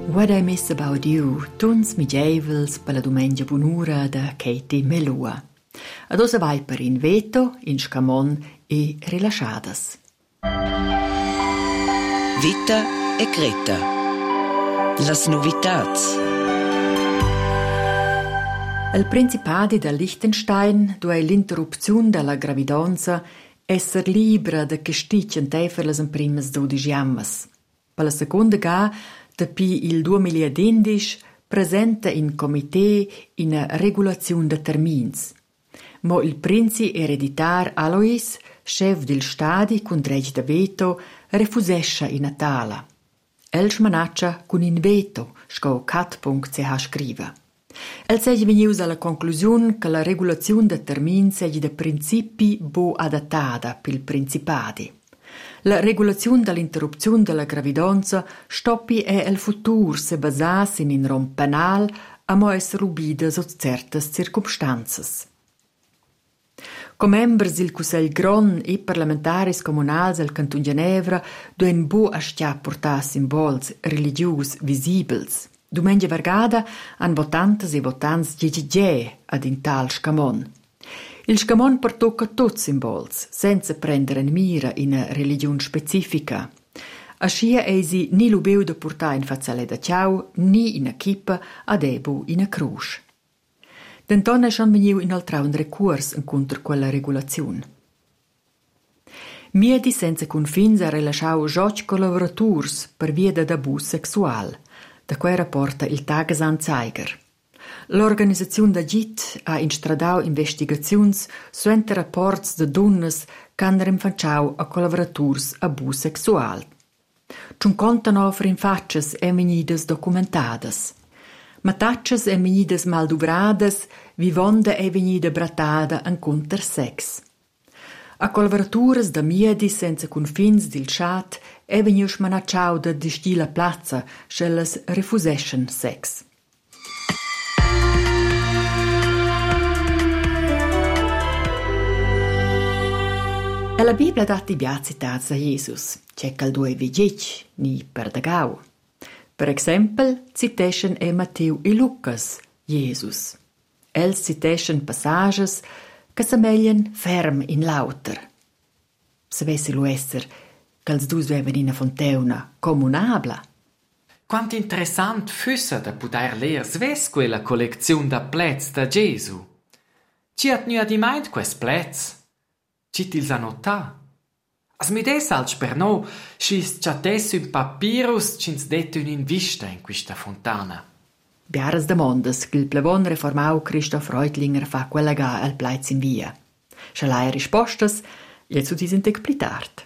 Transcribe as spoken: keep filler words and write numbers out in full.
What I Miss About You, tuns migeivels per la domenica bunura da Katie Melua. Ad osa vai per in veto, in scamon e rilasciadas. Vita e Greta. Las novitats. Il Principadi da Liechtenstein, dove l'interruzione della gravidanza, esser libera da casticien per le primas dodici jammas. Per la seconda ga, dapi il duemiladodici, presenta in comité una regolazione de termins. Ma il princi ereditar Alois, chef del stadi con dreggi da veto, refusesce in tala. El smanaccia con in veto, sco cat punto c h scriva. El segge venius alla conclusione che la regolazione de termins segge de principi bo adattata pil principadi. La regolazione dell'interruzione della gravidanza stoppi è il futuro se basas in in rom penal a mo essere ubida sotto certe circumstanze. Come membri del Consiglio Gron e parlamentaris comunals del Canton Ginevra duen bu a stia portar simbols religius visibils. Domenica vargada han votantes e votants gigi ad in tal scamon. Il scamon pertocca tutti simbols, senza prendere in mira in religione specifica. Ascia eisi ni lubeu da portare in fazzale da ciao, ni in equipa, ad ebu in a cruz. D'entona schon veniu in altra un recurs incontro quella regolazione. Miedi senza confins ha rilasciau gioc collaboraturs per via d'abus sexual, da quei rapporta il Tagesanzeiger. L'organizzazione da G I T ha instradau investigaziuns suente rapports de donnes can rinfanciau a collaboraturs abus sexual. cinquantanove rinfaccias e venidas documentadas. Mataccias e venidas malduvradas, vivonda e venida bratada en conter sex. A collaboraturas da miedi senza confins dil chat e venius manacciau da distila plazza, scelles refusession sex. E la Bibbia dà i biat citats a Jesus, c'è che il due vigic, ni per dagau. Per esempio, citeschen e Matteo e Lucas, Jesus. Els citeschen passages che semeglian ferm in lauter. Se vessi lo esser, che els dus veven in a fonteuna comunabla. Quant interessant füsse da poter ler sves quella collezione da plets da Gesù. Ci hat nu adimait quest plets? Ci tils annotà? As mi des als per no, schis chates un papyrus cins det un in vista in questa fontana. Biaras demondas che il plevon reformau Christoph Reutlinger fa quella ga al plaiz in via. Schalai rispostas, il su disintec pli tard.